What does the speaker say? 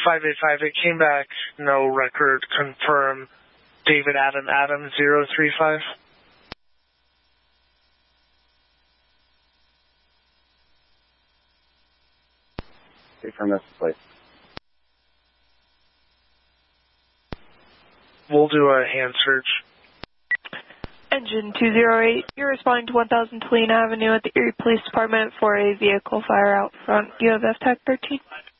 585, it came back, no record, confirm, David Adam 035. Confirm this, please. We'll do a hand search. Engine 208, you're responding to 1000 Toledo Avenue at the Erie Police Department for a vehicle fire out front. Do you have FTAC 13?